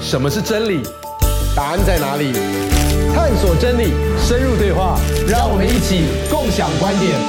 什么是真理？答案在哪里？探索真理，深入对话，让我们一起共享观点。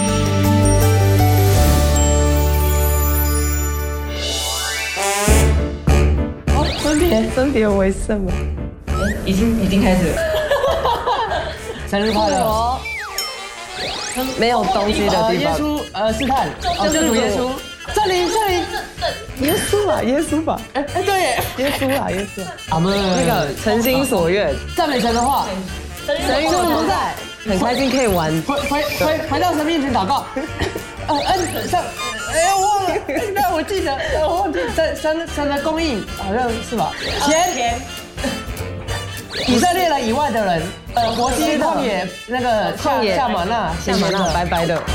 分别为圣吗？ 已经开始了。 生日快乐！ 没有东西的地方。 耶稣试探，救主耶稣，这里， 耶稣吧。 对耶， 耶稣啊，耶稣。 阿们。 那个诚心所愿， 赞美神的话， 神与我同在，很开心可以玩。 回到神面前祷告。我忘了，那我记得，我忘记神的供应好像是吧？钱。以色列人以外的人，摩西旷野那个夏玛纳白白的。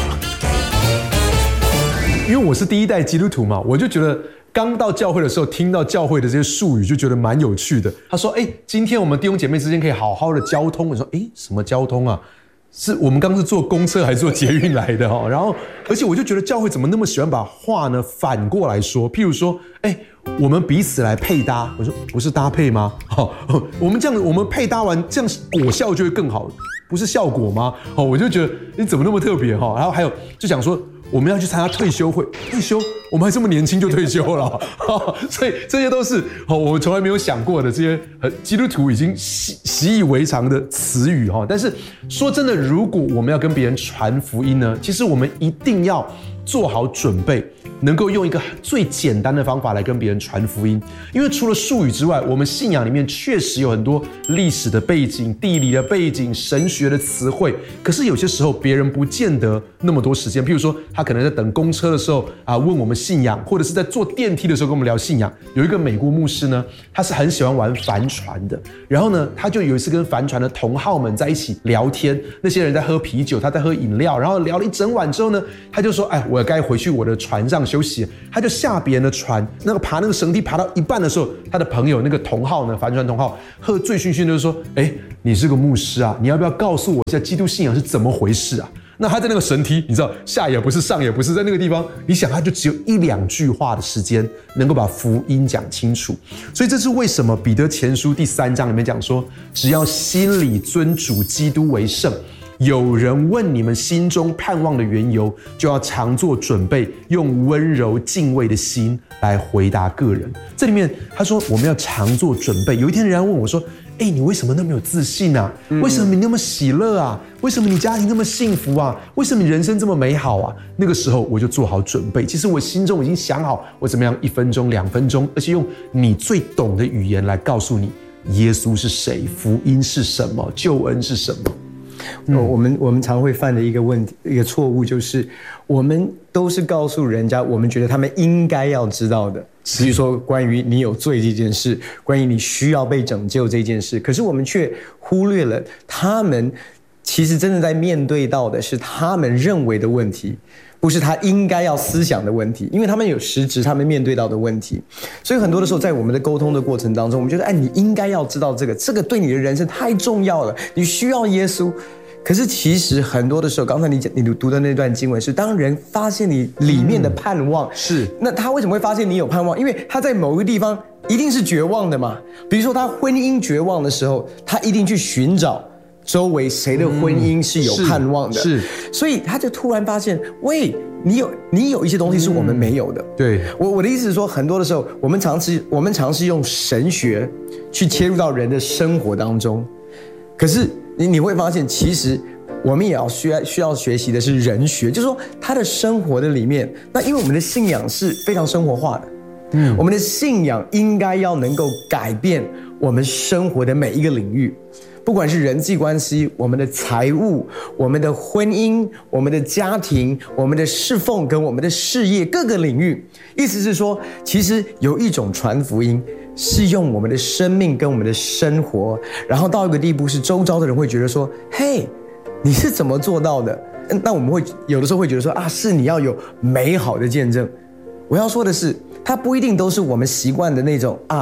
因为我是第一代基督徒嘛，我就觉得刚到教会的时候，听到教会的这些术语，就觉得蛮有趣的。他说：“今天我们弟兄姐妹之间可以好好的交通。”我说：“什么交通啊？是我们刚是坐公车还是坐捷运来的哈？”然后，而且我就觉得教会怎么那么喜欢把话呢反过来说？譬如说，我们彼此来配搭。我说不是搭配吗？我们这样，我们配搭完，这样果效就会更好，不是效果吗？我就觉得你怎么那么特别哈？然后还有就讲说，我们要去参加退休会，退休我们还这么年轻就退休了，所以这些都是我们从来没有想过的这些基督徒已经习以为常的词语哈。但是说真的，如果我们要跟别人传福音呢，其实我们一定要做好准备，能够用一个最简单的方法来跟别人传福音。因为除了术语之外，我们信仰里面确实有很多历史的背景、地理的背景、神学的词汇。可是有些时候别人不见得那么多时间，譬如说他可能在等公车的时候问我们信仰，或者是在坐电梯的时候跟我们聊信仰。有一个美国牧师呢，他是很喜欢玩帆船的，然后呢，他就有一次跟帆船的同好们在一起聊天，那些人在喝啤酒，他在喝饮料，然后聊了一整晚之后呢，他就说：“我该回去我的船上休息。”他就下别人的船，爬那个绳梯爬到一半的时候，他的朋友那个同好呢，帆船同好喝醉醺醺的就说：“你是个牧师啊，你要不要告诉我一下基督信仰是怎么回事啊？”那他在那个绳梯，你知道下也不是上也不是，在那个地方，你想他就只有1-2句话的时间，能够把福音讲清楚。所以这是为什么彼得前书第3章里面讲说，只要心里尊主基督为圣。有人问你们心中盼望的缘由，就要常做准备，用温柔敬畏的心来回答个人。这里面他说我们要常做准备。有一天人家问我说：“你为什么那么有自信啊？为什么你那么喜乐啊？为什么你家庭那么幸福啊？为什么你人生这么美好啊？”那个时候我就做好准备。其实我心中已经想好，我怎么样1分钟、2分钟，而且用你最懂的语言来告诉你耶稣是谁，福音是什么，救恩是什么。 我们常会犯的一个问题，一个错误，就是我们都是告诉人家我们觉得他们应该要知道的，比如说关于你有罪这件事，关于你需要被拯救这件事，可是我们却忽略了他们其实真的在面对到的是他们认为的问题，不是他应该要思想的问题，因为他们有实质他们面对到的问题。所以很多的时候在我们的沟通的过程当中，我们觉得你应该要知道这个对你的人生太重要了，你需要耶稣。可是其实很多的时候，刚才你读的那段经文是，当人发现你里面的盼望， 是那他为什么会发现你有盼望？因为他在某个地方一定是绝望的嘛。比如说他婚姻绝望的时候，他一定去寻找周围谁的婚姻是有盼望的， 是， 所以他就突然发现，喂，你有一些东西是我们没有的。 对， 我的意思是说，很多的时候，我们尝试用神学去切入到人的生活当中，可是你会发现，其实我们也要需要学习的是人学，就是说他的生活的里面，那因为我们的信仰是非常生活化的，我们的信仰应该要能够改变我们生活的每一个领域。不管是人际关系、我们的财务、我们的婚姻、我们的家庭、我们的侍奉跟我们的事业各个领域，意思是说，其实有一种传福音是用我们的生命跟我们的生活，然后到一个地步是周遭的人会觉得说，嘿，你是怎么做到的？那我们会有的时候会觉得说，是你要有美好的见证。我要说的是，它不一定都是我们习惯的那种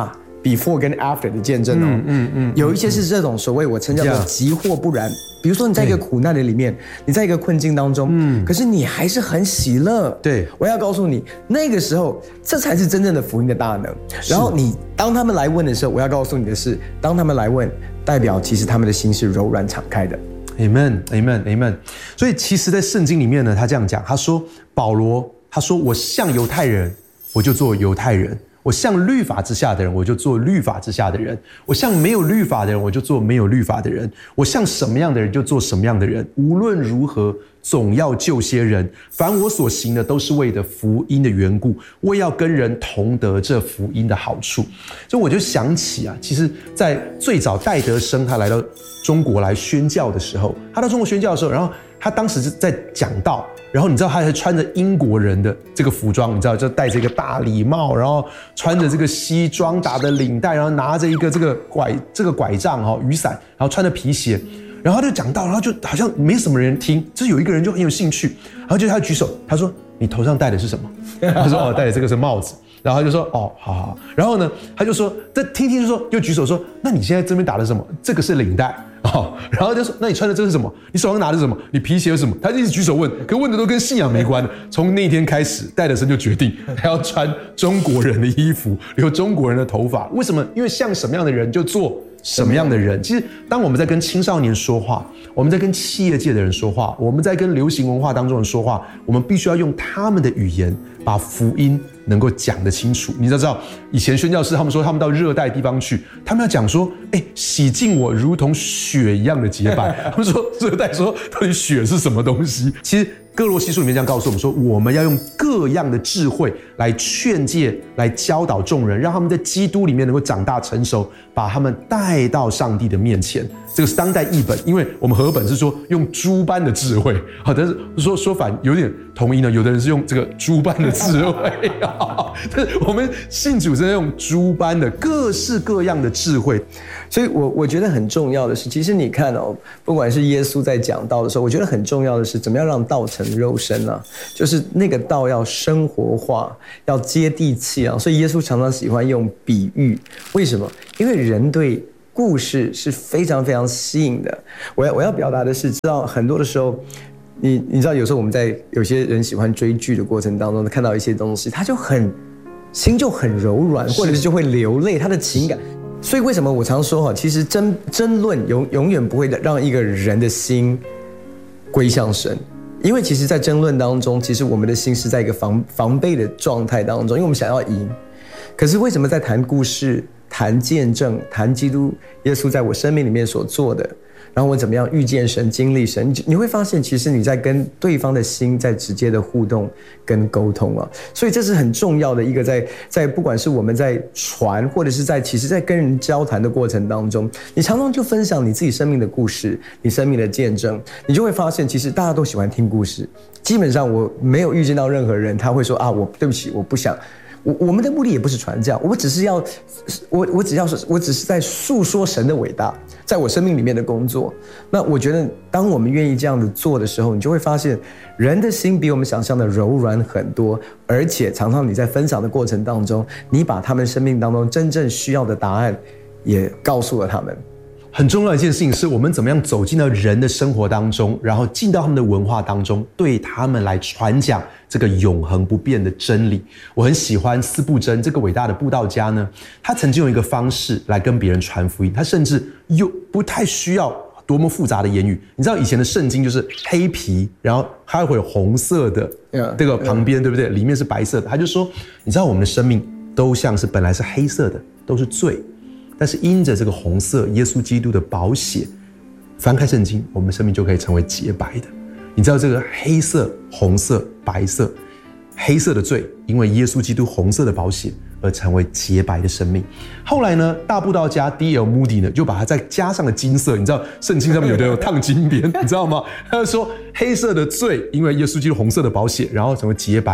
before 跟 after 的见证哦。有一些是这种所谓我称叫做急或不然。比如说你在一个苦难的里面，你在一个困境当中，可是你还是很喜乐。 对， 我要告诉你，那个时候这才是真正的福音的大能。然后当他们来问的时候，我要告诉你的是，当他们来问，代表其实他们的心是柔软敞开的。 Amen, Amen, Amen。所以其实，在圣经里面呢，他这样讲，他说保罗，他说我像犹太人，我就做犹太人。我像律法之下的人，我就做律法之下的人；我像没有律法的人，我就做没有律法的人；我像什么样的人，就做什么样的人。无论如何，总要救些人。凡我所行的，都是为了福音的缘故，我也要跟人同得这福音的好处。所以我就想起啊，其实，在最早戴德生他来到中国来宣教的时候，他到中国宣教的时候，然后他当时是在讲道。然后你知道他还穿着英国人的这个服装，你知道就戴着一个大礼帽，然后穿着这个西装打的领带，然后拿着一个这个拐杖雨伞，然后穿着皮鞋，然后他就讲道，然后就好像没什么人听，就是有一个人就很有兴趣，然后就他举手，他说你头上戴的是什么？他说戴的这个是帽子。然后他就说好，然后呢他就说这听就说又举手说那你现在这边打的是什么？这个是领带。然后就说那你穿的这是什么？你手上拿的是什么？你皮鞋是什么？他就一直举手问，可问的都跟信仰没关的。从那天开始，戴德生就决定他要穿中国人的衣服，留中国人的头发。为什么？因为像什么样的人就做什么样的人。其实当我们在跟青少年说话，我们在跟企业界的人说话，我们在跟流行文化当中人说话，我们必须要用他们的语言把福音能够讲得清楚。你知道以前宣教士他们说他们到热带地方去，他们要讲说洗净我如同雪一样的洁白。他们说热带说到底雪是什么东西？其实哥罗西书里面这样告诉我们说，我们要用各样的智慧来劝诫，来教导众人，让他们在基督里面能够长大成熟，把他们带到上帝的面前。这个是当代译本，因为我们和本是说用猪般的智慧，但是说反有点同音呢。有的人是用这个猪般的智慧，但是我们信主真的用猪般的各式各样的智慧。 所以我觉得很重要的是，其实你看不管是耶稣在讲道的时候，我觉得很重要的是怎么样让道成肉身啊，就是那个道要生活化，要接地气啊。所以耶稣常常喜欢用比喻，为什么？因为人对故事是非常非常吸引的。我要表达的是，知道很多的时候，你知道有时候我们在有些人喜欢追剧的过程当中，看到一些东西，他就心就很柔软，或者是就会流泪，他的情感。所以为什么我常说其实争论永远不会让一个人的心归向神，因为其实在争论当中，其实我们的心是在一个防备的状态当中，因为我们想要赢。可是为什么在谈故事、谈见证、谈基督耶稣在我生命里面所做的，然后我怎么样遇见神、经历神，你会发现其实你在跟对方的心在直接的互动跟沟通啊。所以这是很重要的一个在不管是我们在传，或者是其实在跟人交谈的过程当中，你常常就分享你自己生命的故事，你生命的见证，你就会发现其实大家都喜欢听故事。基本上我没有遇见到任何人他会说对不起，我不想。我们的目的也不是传教，我只是在诉说神的伟大，在我生命里面的工作。那我觉得，当我们愿意这样子做的时候，你就会发现，人的心比我们想象的柔软很多，而且常常你在分享的过程当中，你把他们生命当中真正需要的答案，也告诉了他们。 很重要的一件事情是我们怎么样走进到人的生活当中，然后进到他们的文化当中，对他们来传讲这个永恒不变的真理。我很喜欢司布真这个伟大的布道家呢，他曾经用一个方式来跟别人传福音，他甚至又不太需要多么复杂的言语。你知道以前的圣经就是黑皮，然后它会有红色的这个旁边，对不对？里面是白色的。他就说，你知道我们的生命都像是本来是黑色的，都是罪。但是因着这个红色耶稣基督的宝血，翻开圣经，我们生命就可以成为洁白的。你知道这个黑色、红色、白色，黑色的罪因为耶稣基督红色的宝血而成为洁白的生命。后来呢，大布道家 D.L. Moody 呢，就把它再加上了金色。你知道圣经上面有的有烫金边，你知道吗？他就说黑色的罪因为耶稣基督红色的宝血，然后成为洁白。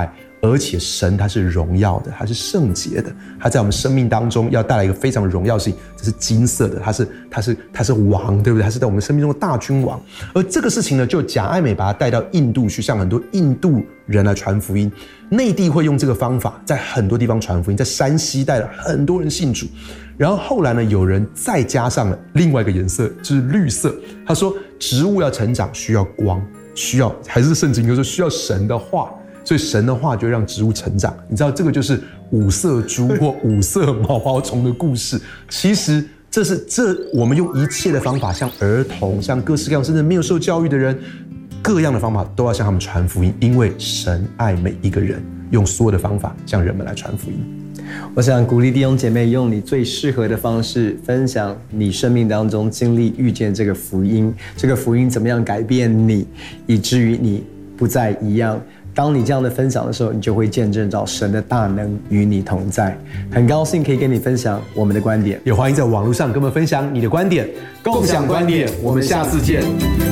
而且神他是荣耀的，他是圣洁的，他在我们生命当中要带来一个非常荣耀的事情，这是金色的，他是王，对不对？他是在我们生命中的大君王。而这个事情呢，就贾爱美把他带到印度去，向很多印度人来传福音。内地会用这个方法，在很多地方传福音，在山西带了很多人信主。然后后来呢，有人再加上了另外一个颜色，就是绿色。他说，植物要成长需要光，需要还是圣经就说需要神的话，所以神的话就会让植物成长。你知道这个就是五色猪或五色毛毛虫的故事。其实这我们用一切的方法，像儿童，像各式各样甚至没有受教育的人，各样的方法都要向他们传福音，因为神爱每一个人，用所有的方法向人们来传福音。 我想鼓励弟兄姐妹用你最适合的方式分享你生命当中经历遇见这个福音，这个福音怎么样改变你，以至于你不再一样。当你这样的分享的时候，你就会见证到神的大能与你同在。很高兴可以跟你分享我们的观点， 也欢迎在网络上跟我们分享你的观点，共享观点。我们下次见。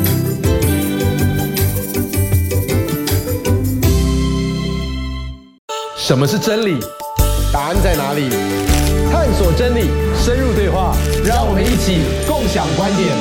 什么是真理？答案在哪里？探索真理，深入对话，让我们一起共享观点。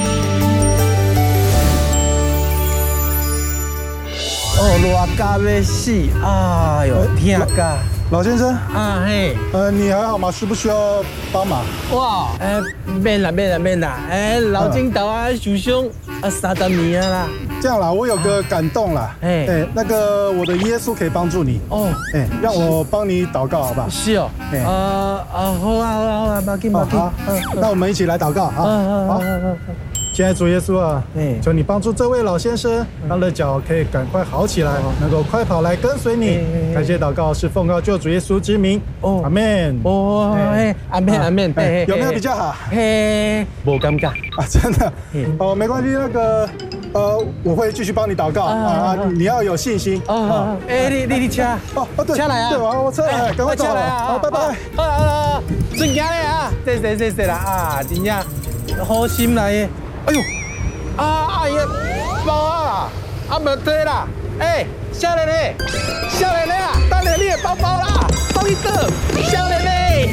热到要死！哎呦，天啊！ 老先生啊嘿， 你还好吗？需不需要帮忙？ 哇，免啦！老领导啊，受伤30年啦。 这样啦，我有个感动啦。那个我的耶稣可以帮助你哦。让我帮你祷告好不好？ 是哦。好啊，马紧。好， 那我们一起来祷告好。亲爱的主耶稣啊，求你帮助这位老先生，他的脚可以赶快好起来，能够快跑来跟随你。感谢祷告是奉告救主耶稣之名。阿门。 阿门。 有没有比较好？ 不尴尬啊，真的。没关系，那个我会继续帮你祷告啊，你要有信心。 你车对， 车来啊！ 对，我车来，赶快走了。好，拜拜。 顺行嘞啊！谢啦啊，真正好心来的。哎呦，阿姨包啊，没对啦，少年嘞啊，等下你的包包啦，放一个，少年嘞，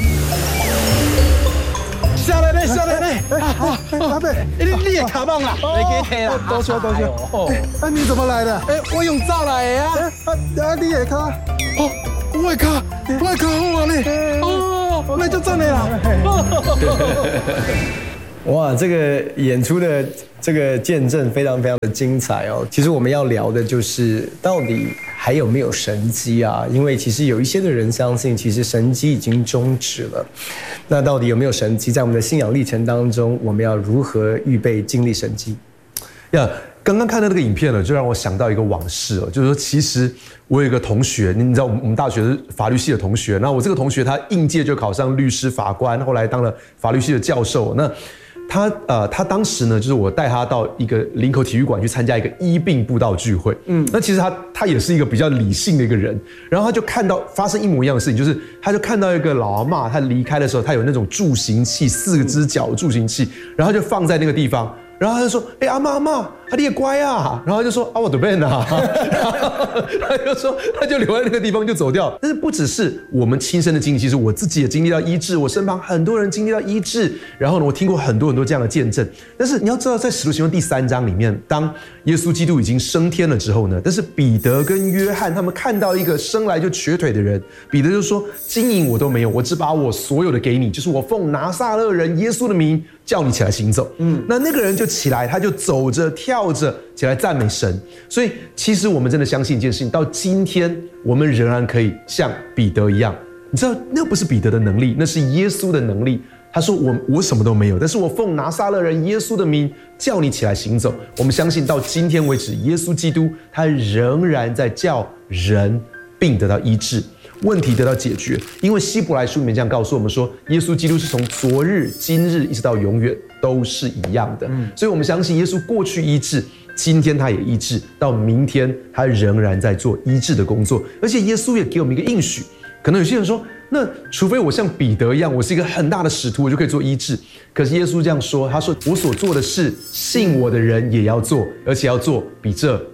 阿伯， 你的卡棒啦，你给摕啦， 多谢。你怎么来的？ 我用走来的啊， 你的卡？ 我的卡好呢，那就真的啦。 哇，这个演出的这个见证非常的精彩哦。其实我们要聊的就是到底还有没有神迹啊？因为其实有一些的人相信，其实神迹已经终止了。那到底有没有神迹？在我们的信仰历程当中，我们要如何预备经历神迹？ 刚刚看到那个影片了，就让我想到一个往事哦，就是说，其实我有一个同学，你知道，我们大学是法律系的同学，那我这个同学他应届就考上律师、法官，后来当了法律系的教授。那他当时呢，就是我带他到一个林口体育馆去参加一个医病布道聚会。那其实他也是一个比较理性的一个人，然后他就看到发生一模一样的事情，就是他就看到一个老阿嬷，他离开的时候，他有那种助行器，4只脚的助行器，然后他就放在那个地方。然后他就说：“阿嬷，你也乖啊。”然后他就说：“我的病啊。”他就说，他就留在那个地方就走掉。但是不只是我们亲身的经历，其实我自己也经历到医治，我身旁很多人经历到医治。然后呢，我听过很多这样的见证。但是你要知道，在使徒行传第3章里面，当耶稣基督已经升天了之后呢，但是彼得跟约翰他们看到一个生来就瘸腿的人，彼得就说：“金银我都没有，我只把我所有的给你，就是我奉拿撒勒人耶稣的名叫你起来行走。”那个人就起来，他就走着跳着起来赞美神。所以其实我们真的相信一件事情，到今天我们仍然可以像彼得一样。你知道那不是彼得的能力，那是耶稣的能力。他说我什么都没有，但是我奉拿撒勒人耶稣的名叫你起来行走。我们相信到今天为止，耶稣基督他仍然在叫人病得到医治，问题得到解决。因为希伯来书里面这样告诉我们说，耶稣基督是从昨日、今日一直到永远都是一样的。所以我们相信耶稣过去医治，今天他也医治，到明天他仍然在做医治的工作。而且耶稣也给我们一个应许。可能有些人说，那除非我像彼得一样，我是一个很大的使徒，我就可以做医治。可是耶稣这样说，他说我所做的事，信我的人也要做，而且要做比这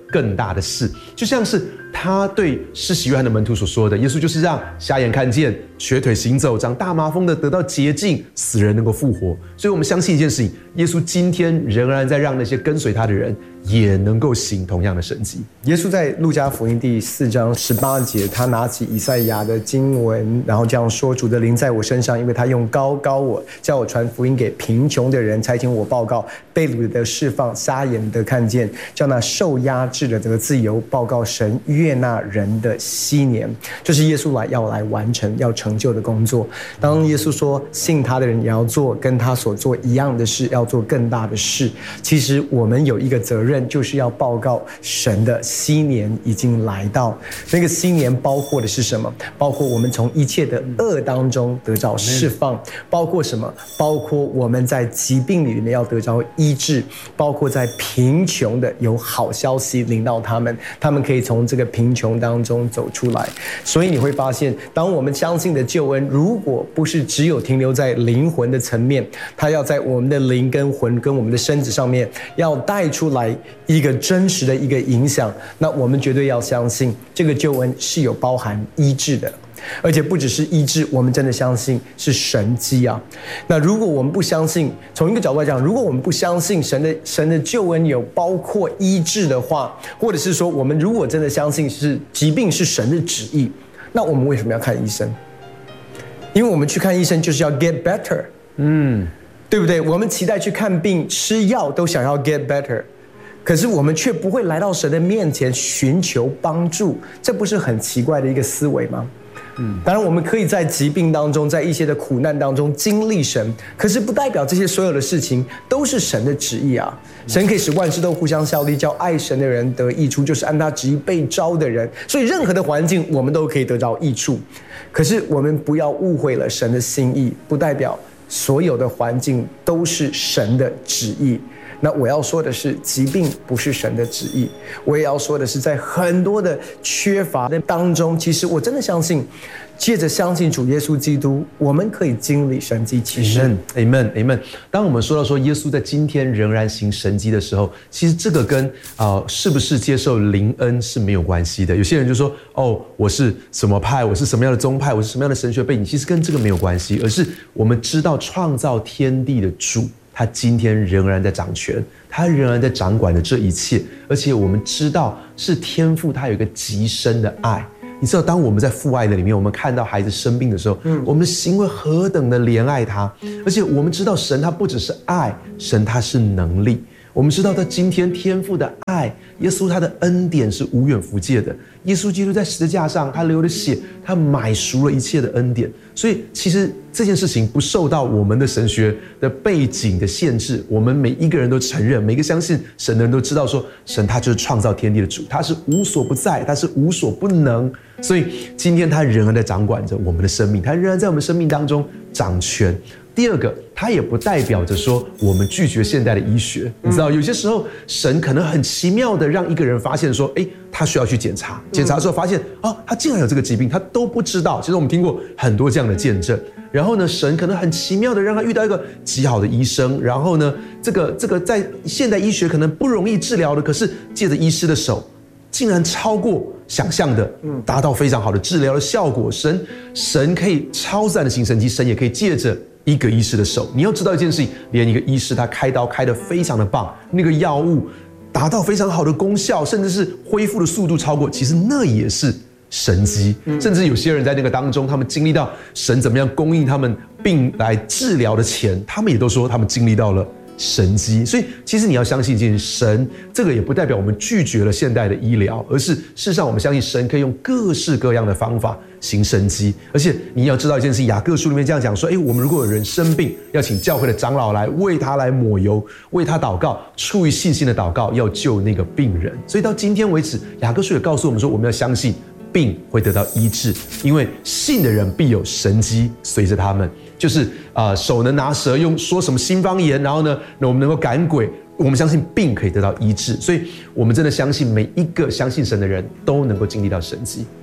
更大的事。就像是他对施洗约翰的门徒所说的，耶稣就是让瞎眼看见，瘸腿行走，长大麻风的得到洁净，死人能够复活。所以我们相信一件事情，耶稣今天仍然在让那些跟随他的人也能够行同样的神迹。 耶稣在路加福音第4章18节，他拿起以赛亚的经文，然后这样说：主的灵在我身上，因为他用膏膏我，叫我传福音给贫穷的人，差遣我报告被掳的释放，瞎眼的看见，叫那受压制的得自由，报告神悦纳人的禧年。就是耶稣要来完成要成就的工作。当耶稣说信他的人也要做跟他所做一样的事，要做更大的事，其实我们有一个责任，就是要报告神的禧年已经来到。那个禧年包括的是什么？包括我们从一切的恶当中得着释放，包括什么？包括我们在疾病里面要得着医治，包括在贫穷的有好消息临到他们，他们可以从这个贫穷当中走出来。所以你会发现，当我们相信的救恩，如果不是只有停留在灵魂的层面，它要在我们的灵跟魂跟我们的身子上面要带出来一个真实的一个影响，那我们绝对要相信这个救恩是有包含医治的。而且不只是医治，我们真的相信是神迹啊。那如果我们不相信，从一个角度来讲，如果我们不相信神的救恩有包括医治的话，或者是说我们如果真的相信是疾病是神的旨意，那我们为什么要看医生？因为我们去看医生就是要 get better， 对不对？我们期待去看病吃药都想要 get better， 可是我们却不会来到神的面前寻求帮助，这不是很奇怪的一个思维吗？当然我们可以在疾病当中，在一些的苦难当中经历神，可是不代表这些所有的事情都是神的旨意啊。神可以使万事都互相效力，叫爱神的人得益处，就是按他旨意被招的人。所以任何的环境我们都可以得到益处，可是我们不要误会了神的心意，不代表所有的环境都是神的旨意。那我要说的是，疾病不是神的旨意。我也要说的是，在很多的缺乏的当中，其实我真的相信，借着相信主耶稣基督，我们可以经历神迹奇事。 Amen。当我们说到说耶稣在今天仍然行神迹的时候，其实这个跟是不是接受灵恩是没有关系的。有些人就说我是什么派，我是什么样的宗派，我是什么样的神学背景，其实跟这个没有关系，而是我们知道创造天地的主，他今天仍然在掌权，他仍然在掌管着这一切，而且我们知道是天父他有一个极深的爱。你知道，当我们在父爱的里面，我们看到孩子生病的时候，我们的心会何等的怜爱他，而且我们知道神他不只是爱，神他是能力。我们知道他今天天父的爱，耶稣他的恩典是无远弗届的。耶稣基督在十字架上，他流的血，他买赎了一切的恩典。所以其实这件事情不受到我们的神学的背景的限制，我们每一个人都承认，每个相信神的人都知道说，神他就是创造天地的主，他是无所不在，他是无所不能。所以今天他仍然在掌管着我们的生命，他仍然在我们生命当中掌权。第二个，它也不代表着说我们拒绝现代的医学。你知道，有些时候神可能很奇妙的让一个人发现说，他需要去检查，检查之后发现他竟然有这个疾病，他都不知道。其实我们听过很多这样的见证。然后呢，神可能很奇妙的让他遇到一个极好的医生，然后呢，这个在现代医学可能不容易治疗的，可是借着医师的手，竟然超过想象的，达到非常好的治疗的效果。神可以超自然的行神迹，神也可以借着一个医师的手。你要知道一件事情，连一个医师他开刀开得非常的棒，那个药物达到非常好的功效，甚至是恢复的速度超过，其实那也是神迹。甚至有些人在那个当中，他们经历到神怎么样供应他们病来治疗的钱，他们也都说他们经历到了神迹。所以其实你要相信一件神，这个也不代表我们拒绝了现代的医疗，而是事实上我们相信神可以用各式各样的方法行神迹。而且你要知道一件事，雅各书里面这样讲说，我们如果有人生病，要请教会的长老来为他来抹油，为他祷告，出于信心的祷告要救那个病人。所以到今天为止，雅各书也告诉我们说，我们要相信病会得到医治，因为信的人必有神迹随着他们。就是手能拿蛇，用说什么新方言，然后呢，我们能够赶鬼。我们相信病可以得到医治，所以我们真的相信每一个相信神的人都能够经历到神迹。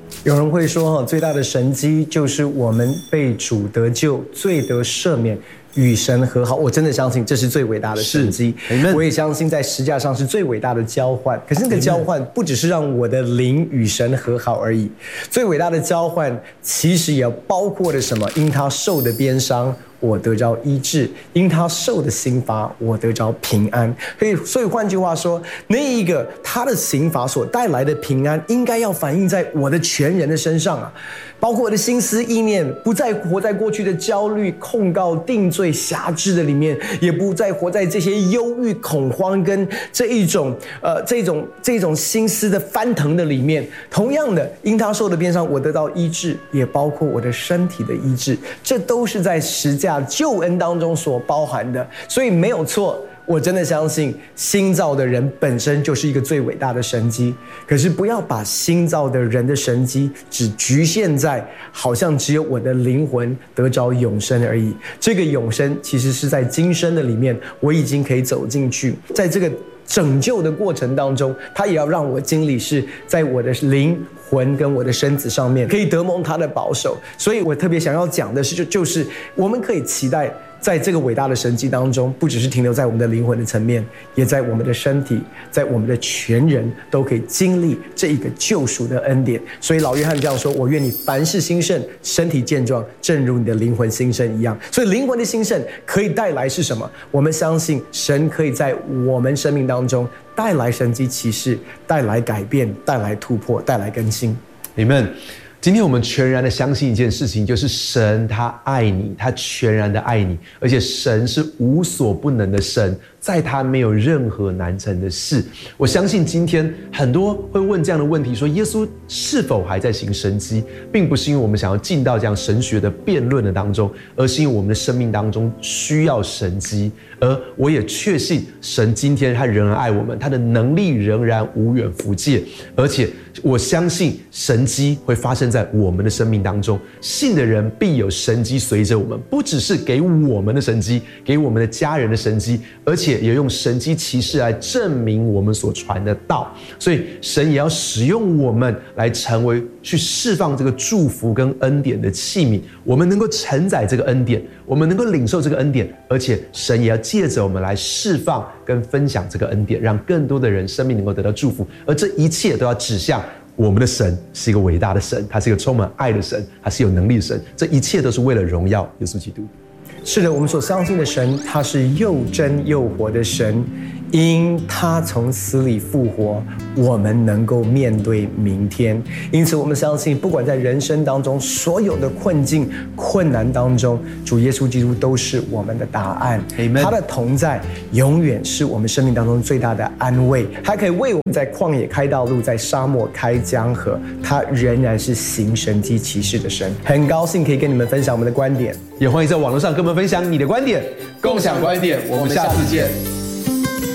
有人会说，最大的神迹就是我们被主得救，罪得赦免，与神和好。我真的相信这是最伟大的神迹。我也相信在十架上是最伟大的交换。可是那个交换不只是让我的灵与神和好而已，最伟大的交换其实也包括了什么？因他受的鞭伤，我得着医治；因他受的刑罚，我得着平安。所以换句话说，那一个他的刑罚所带来的平安，应该要反映在我的全人的身上啊，包括我的心思意念，不再活在过去的焦虑、控告、定罪、辖制的里面，也不再活在这些忧郁、恐慌跟这一种心思的翻腾的里面。同样的，因他受的鞭伤，我得到医治，也包括我的身体的医治，这都是在十架救恩当中所包含的。所以没有错，我真的相信新造的人本身就是一个最伟大的神迹。可是不要把新造的人的神迹只局限在好像只有我的灵魂得着永生而已。这个永生其实是在今生的里面，我已经可以走进去，在这个拯救的过程当中，他也要让我经历是在我的灵魂跟我的身子上面可以得蒙他的保守。所以我特别想要讲的是，就是我们可以期待在这个伟大的神迹当中，不只是停留在我们的灵魂的层面，也在我们的身体，在我们的全人都可以经历这一个救赎的恩典。所以老约翰这样说，我愿你凡事兴盛，身体健壮，正如你的灵魂兴盛一样。所以灵魂的兴盛可以带来是什么？我们相信神可以在我们生命当中带来神迹奇事，带来改变，带来突破，带来更新。 Amen。今天我们全然的相信一件事情，就是神他爱你，他全然的爱你，而且神是无所不能的神，在他没有任何难成的事。我相信今天很多会问这样的问题，说耶稣是否还在行神迹，并不是因为我们想要进到这样神学的辩论的当中，而是因为我们的生命当中需要神迹。而我也确信神今天他仍然爱我们，他的能力仍然无远弗届，而且我相信神迹会发生在我们的生命当中。信的人必有神迹随着我们，不只是给我们的神迹，给我们的家人的神迹，而且也用神迹奇事来证明我们所传的道。所以神也要使用我们来成为去释放这个祝福跟恩典的器皿，我们能够承载这个恩典，我们能够领受这个恩典，而且神也要借着我们来释放跟分享这个恩典，让更多的人生命能够得到祝福。而这一切都要指向我们的神是一个伟大的神，他是一个充满爱的神，他是有能力的神，这一切都是为了荣耀耶稣基督。 是的，我们所相信的神，他是又真又活的神，因他从死里复活，我们能够面对明天。因此我们相信，不管在人生当中所有的困境困难当中，主耶稣基督都是我们的答案。他的同在永远是我们生命当中最大的安慰，他可以为我们在旷野开道路，在沙漠开江河，他仍然是行神迹奇事的神。很高兴可以跟你们分享我们的观点， 也欢迎在网络上跟我们分享你的观点， 共享观点，我们下次见。